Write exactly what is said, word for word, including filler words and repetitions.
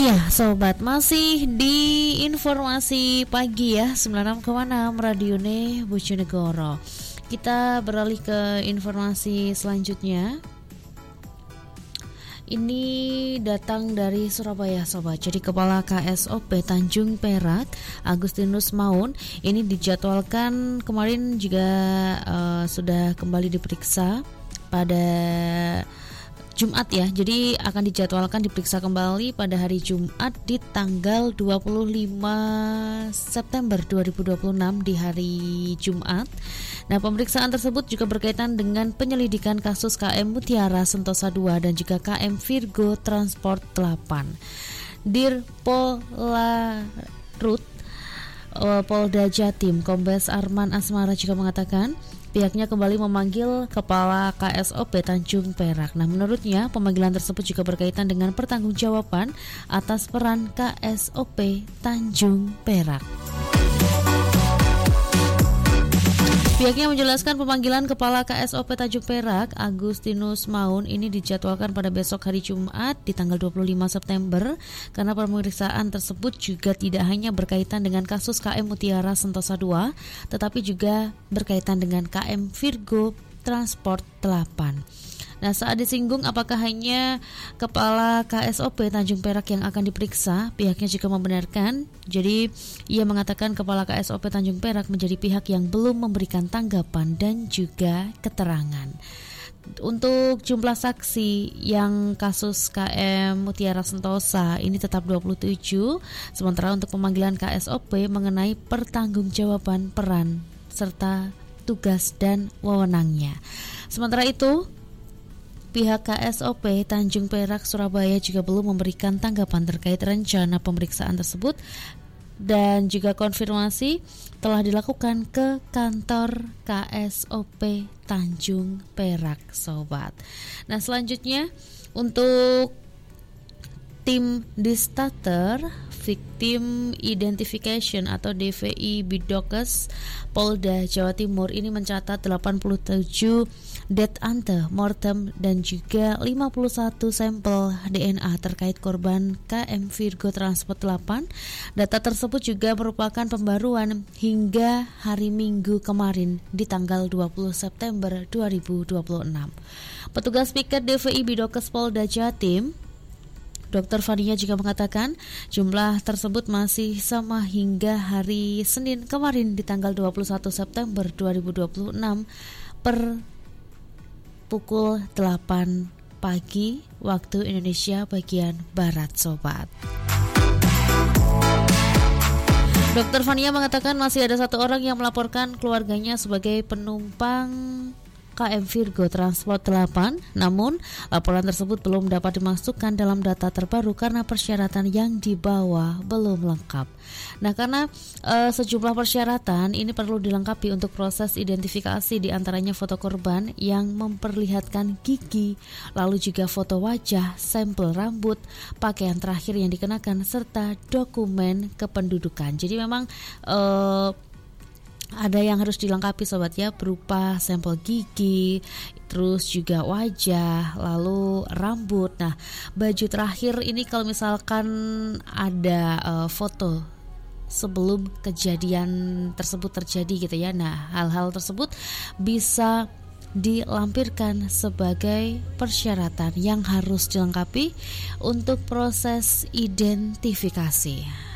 Iya sobat, masih di informasi pagi ya sembilan puluh enam koma enam Radione Bojonegoro. Kita beralih ke informasi selanjutnya. Ini datang dari Surabaya sobat. Jadi Kepala K S O P Tanjung Perak Agustinus Maun ini dijadwalkan kemarin juga uh, sudah kembali diperiksa pada Jumat ya. Jadi akan dijadwalkan diperiksa kembali pada hari Jumat di tanggal dua puluh lima September dua ribu dua puluh enam di hari Jumat. Nah, pemeriksaan tersebut juga berkaitan dengan penyelidikan kasus K M Mutiara Sentosa dua dan juga K M Virgo Transport delapan. Dirpolarut Polda Jatim Kombes Arman Asmara juga mengatakan pihaknya kembali memanggil Kepala K S O P Tanjung Perak. Nah, menurutnya pemanggilan tersebut juga berkaitan dengan pertanggungjawaban atas peran K S O P Tanjung Perak. Pihaknya menjelaskan pemanggilan Kepala K S O P Tanjung Perak Agustinus Maun ini dijadwalkan pada besok hari Jumat di tanggal dua puluh lima September karena pemeriksaan tersebut juga tidak hanya berkaitan dengan kasus K M Mutiara Sentosa dua tetapi juga berkaitan dengan K M Virgo Transport delapan. Nah, saat disinggung apakah hanya Kepala K S O P Tanjung Perak yang akan diperiksa, pihaknya juga membenarkan. Jadi, ia mengatakan Kepala K S O P Tanjung Perak menjadi pihak yang belum memberikan tanggapan dan juga keterangan. Untuk jumlah saksi yang kasus K M Mutiara Sentosa ini tetap dua puluh tujuh, sementara untuk pemanggilan K S O P mengenai pertanggungjawaban peran serta tugas dan wewenangnya. Sementara itu, pihak K S O P Tanjung Perak Surabaya juga belum memberikan tanggapan terkait rencana pemeriksaan tersebut dan juga konfirmasi telah dilakukan ke kantor K S O P Tanjung Perak sobat. Nah, selanjutnya untuk tim Distater Victim Identification atau D V I Bidokes Polda Jawa Timur ini mencatat delapan puluh tujuh death ante mortem dan juga lima puluh satu sampel D N A terkait korban K M Virgo Transport delapan. Data tersebut juga merupakan pembaruan hingga hari Minggu kemarin di tanggal dua puluh September dua ribu dua puluh enam. Petugas piket D V I Bidokes Polda Jatim Doktor Fania juga mengatakan jumlah tersebut masih sama hingga hari Senin kemarin di tanggal dua puluh satu September dua ribu dua puluh enam per pukul delapan pagi waktu Indonesia bagian Barat sobat. Doktor Fania mengatakan masih ada satu orang yang melaporkan keluarganya sebagai penumpang K M Virgo Transport delapan, namun laporan tersebut belum dapat dimasukkan dalam data terbaru karena persyaratan yang dibawa belum lengkap. Nah, karena e, sejumlah persyaratan ini perlu dilengkapi untuk proses identifikasi, diantaranya foto korban yang memperlihatkan gigi, lalu juga foto wajah, sampel rambut, pakaian terakhir yang dikenakan, serta dokumen kependudukan. Jadi memang e, ada yang harus dilengkapi sobat ya, berupa sampel gigi, terus juga wajah, lalu rambut. Nah, baju terakhir ini kalau misalkan ada uh, foto sebelum kejadian tersebut terjadi gitu ya. Nah, hal-hal tersebut bisa dilampirkan sebagai persyaratan yang harus dilengkapi untuk proses identifikasi.